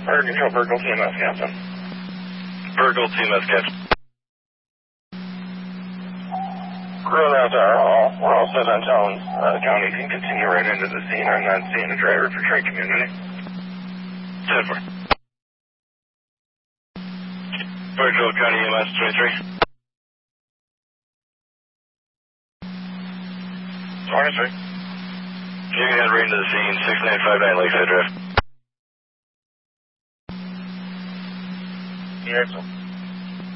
Fire Control, Virgil TMS, Captain. Virgil TMS, Captain. Crew and routes are all. We're all set on tones. The county can continue right into the scene. I'm not seeing a driver for Trade Community. 10-4. Virgil County EMS 23. 23. You can head right into the scene, 6959 Lakeside Drive. Excellent.